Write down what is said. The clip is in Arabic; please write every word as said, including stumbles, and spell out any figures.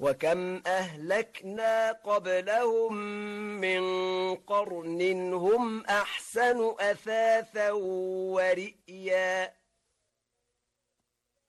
وكم أهلكنا قبلهم من قرن هم أحسن أثاثا ورئيا